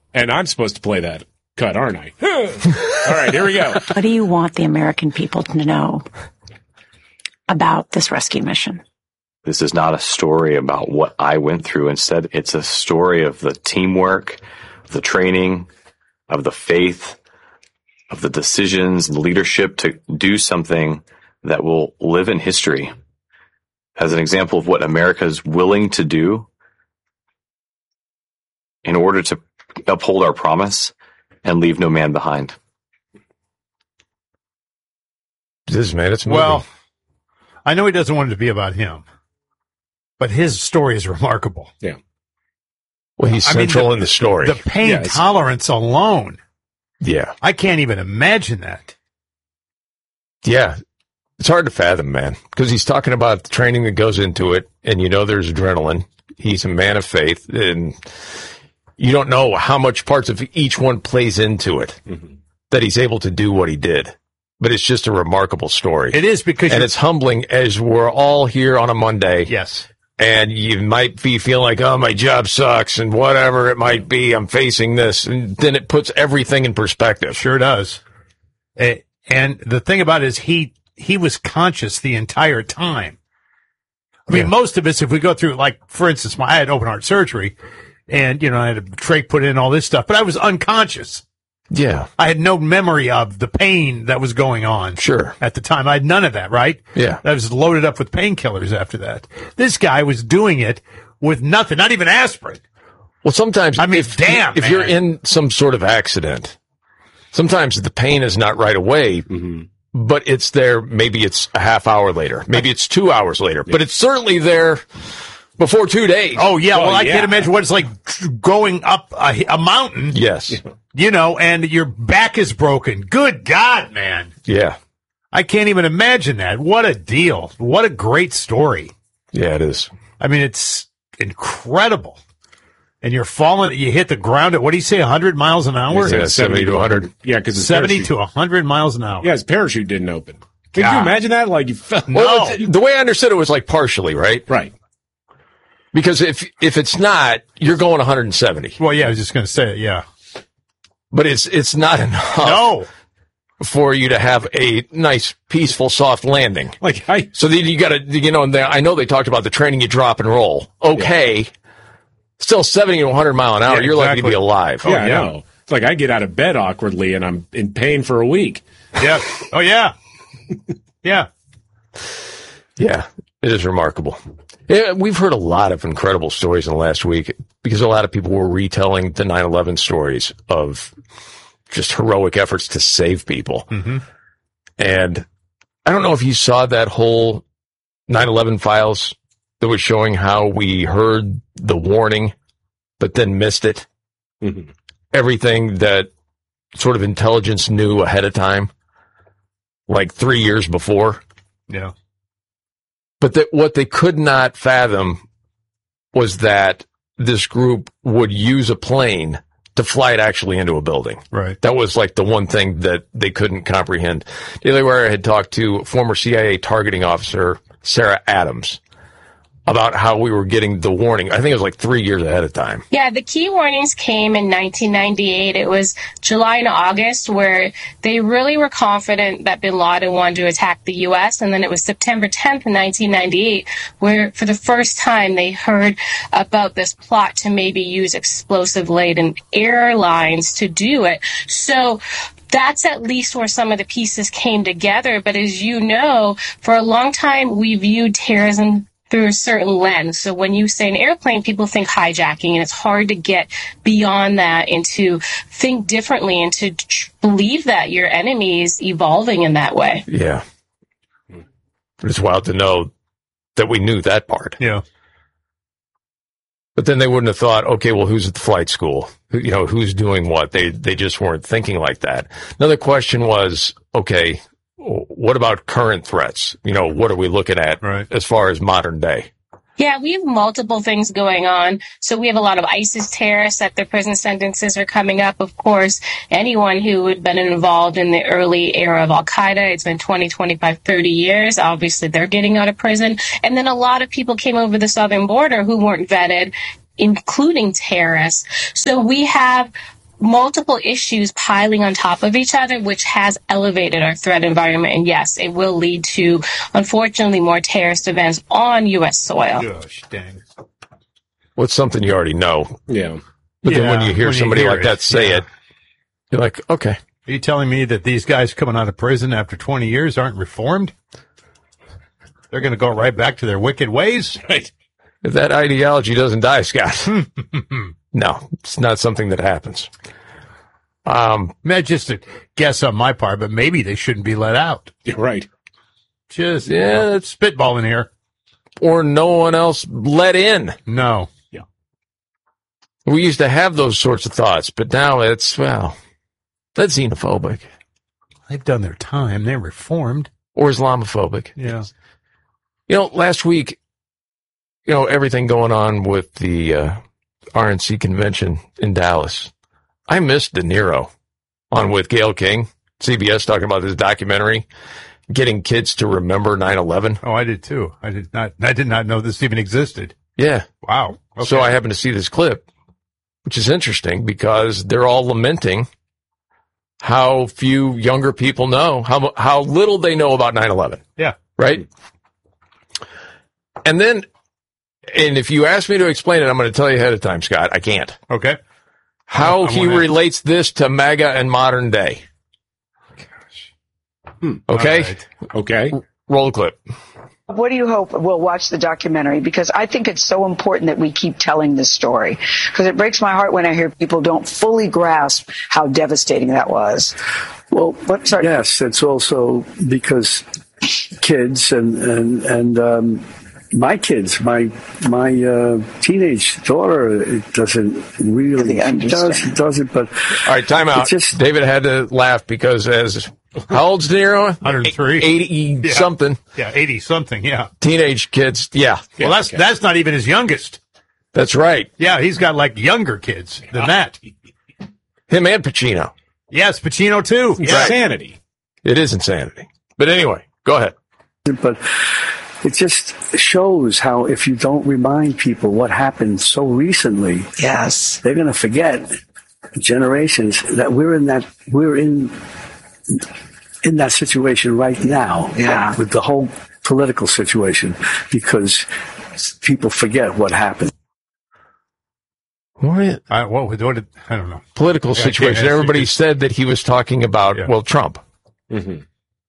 And I'm supposed to play that cut, aren't I? All right, here we go. What do you want the American people to know about this rescue mission? This is not a story about what I went through. Instead, it's a story of the teamwork, of the training, of the faith, of the decisions and leadership to do something that will live in history as an example of what America is willing to do in order to uphold our promise and leave no man behind. This man, it's moving. Well, I know he doesn't want it to be about him, but his story is remarkable. Yeah. Well, he's central in the story. The pain tolerance alone. Yeah. I can't even imagine that. Yeah. It's hard to fathom, man, because he's talking about the training that goes into it, and there's adrenaline. He's a man of faith, and you don't know how much parts of each one plays into it that he's able to do what he did. But it's just a remarkable story. It is because it's humbling as we're all here on a Monday. Yes. And you might be feeling like, oh, my job sucks and whatever it might be, I'm facing this. And then it puts everything in perspective. Sure does. And the thing about it is he was conscious the entire time. I mean, most of us, if we go through, like, for instance, I had open heart surgery and, I had a trach put in, all this stuff, but I was unconscious. Yeah. I had no memory of the pain that was going on. Sure. At the time. I had none of that, right? Yeah. I was loaded up with painkillers after that. This guy was doing it with nothing, not even aspirin. Well, sometimes, if you're in some sort of accident, sometimes the pain is not right away, but it's there. Maybe it's a half hour later. Maybe it's 2 hours later, but it's certainly there before 2 days. Oh, yeah. Well, I can't imagine what it's like going up a mountain. Yes. And your back is broken. Good God, man. Yeah. I can't even imagine that. What a deal. What a great story. Yeah, it is. I mean, it's incredible. And you're falling, you hit the ground at, what do you say, 100 miles an hour? Yeah, 70 to 100. Yeah, because 70 to 100 miles an hour. Yeah, his parachute didn't open. Can you imagine that? Like, you felt. Well, the way I understood it was like partially, right? Right. Because if it's not, you're going 170. Well, yeah, I was just going to say it, yeah. But it's not enough for you to have a nice, peaceful, soft landing. So then you got to, I know they talked about the training you drop and roll. Okay. Yeah. Still 70 to 100 mile an hour. You're lucky to be alive. Yeah, I know. It's like I get out of bed awkwardly and I'm in pain for a week. Yeah. Oh, yeah. Yeah. Yeah. It is remarkable. Yeah, we've heard a lot of incredible stories in the last week because a lot of people were retelling the 9/11 stories of just heroic efforts to save people. And I don't know if you saw that whole 9/11 files that was showing how we heard the warning, but then missed it. Everything that sort of intelligence knew ahead of time, like 3 years before. Yeah. But what they could not fathom was that this group would use a plane to fly it actually into a building. Right. That was like the one thing that they couldn't comprehend. Daily Wire had talked to former CIA targeting officer Sarah Adams about how we were getting the warning. I think it was like 3 years ahead of time. Yeah, the key warnings came in 1998. It was July and August where they really were confident that bin Laden wanted to attack the U.S. And then it was September 10th, 1998, where for the first time they heard about this plot to maybe use explosive-laden airlines to do it. So that's at least where some of the pieces came together. But as you know, for a long time, we viewed terrorism through a certain lens. So when you say an airplane, people think hijacking, and it's hard to get beyond that and to think differently and to believe that your enemy is evolving in that way. Yeah. It's wild to know that we knew that part. Yeah. But then they wouldn't have thought, okay, well, who's at the flight school? Who's doing what? They just weren't thinking like that. Another question was, okay, what about current threats? What are we looking at as far as modern day? Yeah, we have multiple things going on. So we have a lot of ISIS terrorists that their prison sentences are coming up. Of course, anyone who had been involved in the early era of Al-Qaeda, it's been 20, 25, 30 years. Obviously, they're getting out of prison. And then a lot of people came over the southern border who weren't vetted, including terrorists. So we have multiple issues piling on top of each other, which has elevated our threat environment. And yes, it will lead to, unfortunately, more terrorist events on U.S. soil. Gosh, dang. What's something you already know? Yeah. But then when you hear when somebody hear like that say it, you're like, okay. Are you telling me that these guys coming out of prison after 20 years aren't reformed? They're going to go right back to their wicked ways? Right. If that ideology doesn't die, Scott, no, it's not something that happens. That's just a guess on my part, but maybe they shouldn't be let out. You're right. Just it's spitballing here. Or no one else let in. No. Yeah. We used to have those sorts of thoughts, but now it's, well, that's xenophobic. They've done their time. They're reformed. Or Islamophobic. Yeah. Last week, everything going on with the RNC convention in Dallas. I missed De Niro on with Gayle King, CBS, talking about this documentary, getting kids to remember 9/11. Oh, I did too. I did not know this even existed. Yeah. Wow. Okay. So I happened to see this clip, which is interesting because they're all lamenting how few younger people know, how little they know about 9/11. Yeah. Right? And if you ask me to explain it, I'm going to tell you ahead of time, Scott. I can't. Okay. How I he wanna- relates this to MAGA and modern day. Okay? All right. Okay. Roll the clip. What do you hope we'll watch the documentary? Because I think it's so important that we keep telling this story. Because it breaks my heart when I hear people don't fully grasp how devastating that was. Well, Sorry. yes, it's also because kids and my kids, my teenage daughter, it doesn't really understand. doesn't. But All right, time out. It's just- David had to laugh because how old's De Niro? 103. 80 something. Yeah, 80 something. Yeah. Teenage kids. Yeah. Well, that's not even his youngest. That's right. Yeah, he's got like younger kids than that. Him and Pacino. Yes, Pacino too. Yeah. Insanity. It is insanity. But anyway, go ahead. but it just shows how if you don't remind people what happened so recently, Yes. they're going to forget generations that we're in that situation right now. Yeah. With the whole political situation, because people forget what happened. What? I don't know. Political Yeah, I can't situation. answer Everybody you. said that he was talking about, Yeah. well, Trump. Mm-hmm.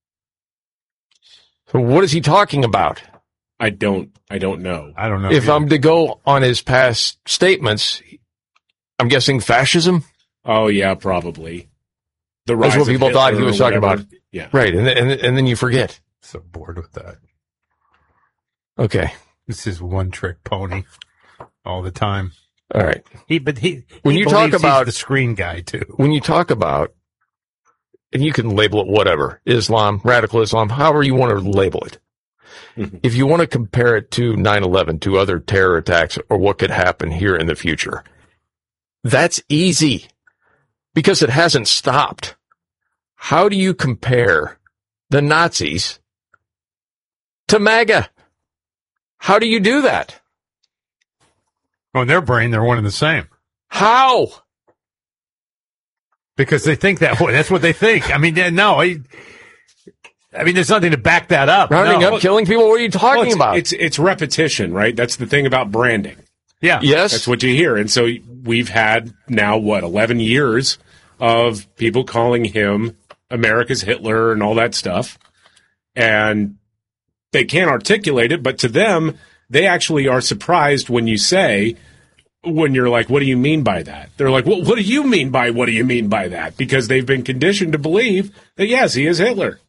So what is he talking about? I don't know. I don't know. If either. I'm to go on his past statements, I'm guessing fascism? Oh yeah, probably. The That's rise what of people thought he Hitler was or talking whatever. about. Yeah. Right. And then you forget. So bored with that. Okay. This is one trick pony all the time. All right. When When you talk about- the screen guy too. When you talk about, and you can label it whatever, Islam, radical Islam, however you want to label it. Mhm. If you want to compare it to 9/11, to other terror attacks, or what could happen here in the future, that's easy because it hasn't stopped. How do you compare the Nazis to MAGA? How do you do that? Oh, in their brain, they're one and the same. How? Because they think that way. That's what they think. I mean, no, I mean, there's nothing to back that up. Rounding No. up, killing people? What are you talking about? It's repetition, right? That's the thing about branding. Yeah. Yes. That's what you hear. And so we've had now, 11 years of people calling him America's Hitler and all that stuff. And they can't articulate it, but to them, they actually are surprised when you're like, what do you mean by that? They're like, well, what do you mean by that? Because they've been conditioned to believe that, yes, he is Hitler.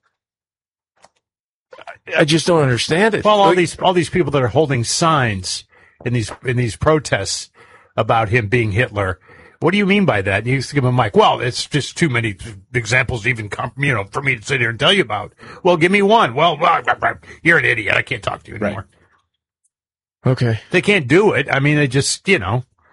I just don't understand it. Well, all these people that are holding signs in these protests about him being Hitler. What do you mean by that? You used to give him a mic. Well, it's just too many examples to even for me to sit here and tell you about. Well, give me one. Well, you're an idiot. I can't talk to you anymore. Right. Okay. They can't do it. I mean, they just, It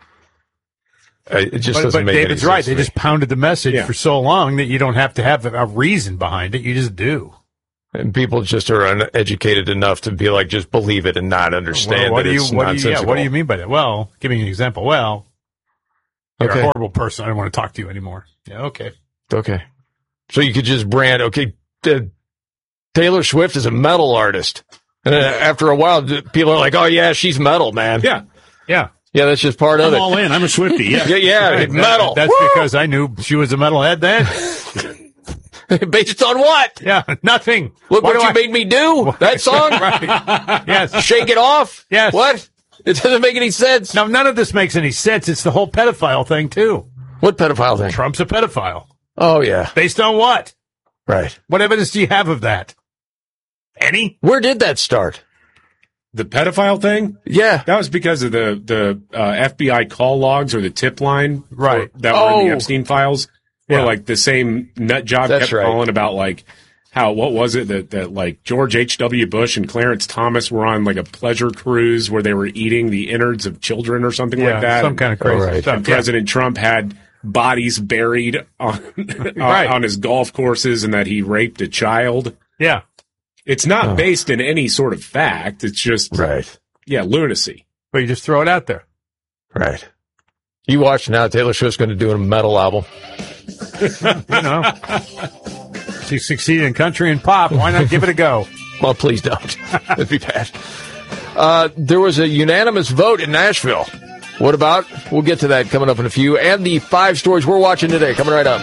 just doesn't but make David's any right. sense They to me. just pounded the message Yeah. for so long that you don't have to have a reason behind it. You just do. And people just are uneducated enough to be like, just believe it and not understand What that do you, it's what do you, nonsensical. what do you mean by that? Well, give me an example. Well, You're Okay. a horrible person. I don't want to talk to you anymore. Yeah, okay. Okay. So you could just brand, Taylor Swift is a metal artist. And then after a while, people are like, oh, yeah, she's metal, man. Yeah. Yeah. Yeah, that's just part of I'm it. all in. I'm a Swiftie. Yeah. Yeah, metal. That's because I knew she was a metalhead then. Based on what? Yeah, nothing. Look what you made me do. That song? Right. Yes. Shake It Off? Yes. What? It doesn't make any sense. Now, none of this makes any sense. It's the whole pedophile thing, too. What pedophile thing? Trump's a pedophile. Oh, yeah. Based on what? Right. What evidence do you have of that? Any? Where did that start? The pedophile thing? Yeah. That was because of the FBI call logs or the tip line Right. that were in the Epstein files. Where Yeah. like the same nut job That's kept right. calling about like what was it that like George H.W. Bush and Clarence Thomas were on like a pleasure cruise where they were eating the innards of children or something like that. Some kind of crazy Right. stuff. And President Trump had bodies buried on Right. on his golf courses and that he raped a child. Yeah. It's not based in any sort of fact. It's just Right. lunacy. But you just throw it out there. Right. You watch now, Taylor Swift's going to do a metal album. You know. She succeeded in country and pop. Why not give it a go? Well, please don't. That'd be bad. There was a unanimous vote in Nashville. What about? We'll get to that coming up in a few. And the 5 stories we're watching today coming right up.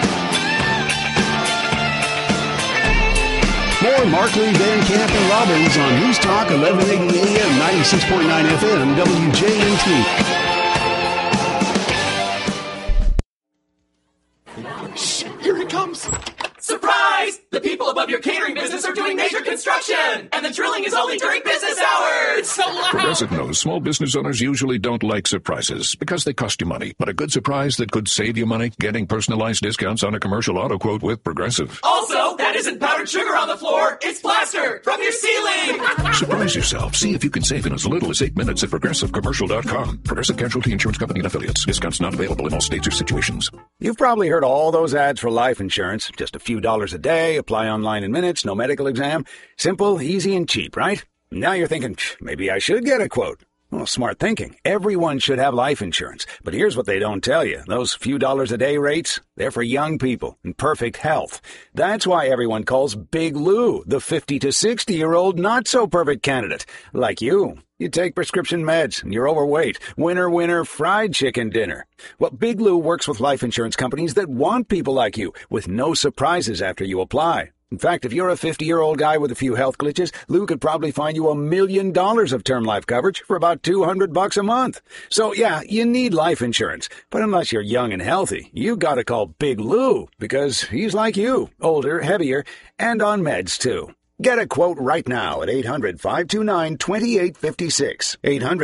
More Markley, Van Camp, and Robbins on News Talk 1180 AM, 96.9 FM, WJNT. Here it comes. Surprise! The people above your catering business are doing major construction, and the drilling is only during business hours. It's so loud. Progressive knows small business owners usually don't like surprises because they cost you money. But a good surprise that could save you money, getting personalized discounts on a commercial auto quote with Progressive. Also, that isn't powdered sugar on the floor. It's plaster from your ceiling. Surprise yourself. See if you can save in as little as 8 minutes at ProgressiveCommercial.com. Progressive Casualty Insurance Company and Affiliates. Discounts not available in all states or situations. You've probably heard all those ads for life insurance. Just a few dollars a day, apply online in minutes, no medical exam. Simple, easy, and cheap, right? Now you're thinking, maybe I should get a quote. Well, smart thinking. Everyone should have life insurance. But here's what they don't tell you. Those few dollars a day rates, they're for young people in perfect health. That's why everyone calls Big Lou the 50 to 60-year-old not-so-perfect candidate. Like you. You take prescription meds, and you're overweight. Winner, winner, fried chicken dinner. Well, Big Lou works with life insurance companies that want people like you, with no surprises after you apply. In fact, if you're a 50-year-old guy with a few health glitches, Lou could probably find you $1 million of term life coverage for about $200 a month. So, yeah, you need life insurance. But unless you're young and healthy, you gotta call Big Lou, because he's like you, older, heavier, and on meds, too. Get a quote right now at 800-529-2856,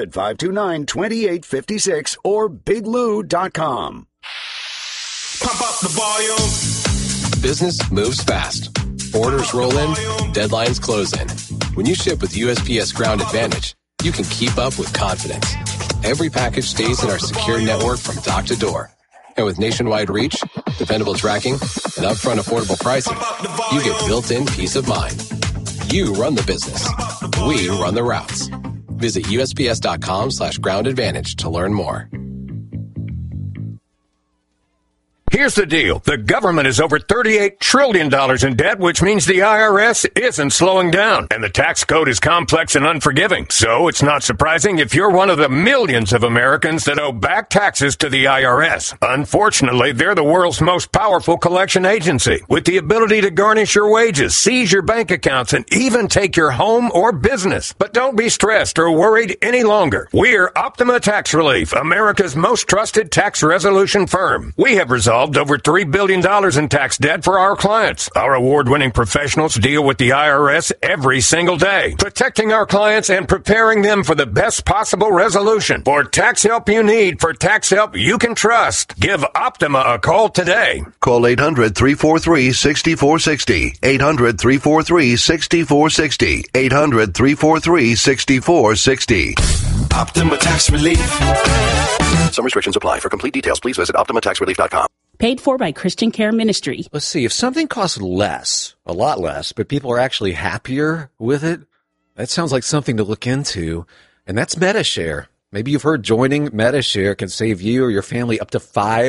800-529-2856, or biglou.com. Pump up the volume. Business moves fast. Orders roll in, deadlines close in. When you ship with USPS Ground Advantage, you can keep up with confidence. Every package stays in our secure network from dock to door. And with nationwide reach, dependable tracking, and upfront affordable pricing, you get built-in peace of mind. You run the business. We run the routes. Visit USPS.com/Ground Advantage to learn more. Here's the deal. The government is over $38 trillion in debt, which means the IRS isn't slowing down. And the tax code is complex and unforgiving. So it's not surprising if you're one of the millions of Americans that owe back taxes to the IRS. Unfortunately, they're the world's most powerful collection agency, with the ability to garnish your wages, seize your bank accounts, and even take your home or business. But don't be stressed or worried any longer. We're Optima Tax Relief, America's most trusted tax resolution firm. We have resolved over $3 billion in tax debt for our clients. Our award-winning professionals deal with the IRS every single day, protecting our clients and preparing them for the best possible resolution. For tax help you need, for tax help you can trust, give Optima a call today. Call 800-343-6460. 800-343-6460. 800-343-6460. Optima Tax Relief. Some restrictions apply. For complete details, please visit OptimaTaxRelief.com. Paid for by Christian Care Ministry. Let's see, if something costs less, a lot less, but people are actually happier with it, that sounds like something to look into, and that's MediShare. Maybe you've heard joining MetaShare can save you or your family up to $5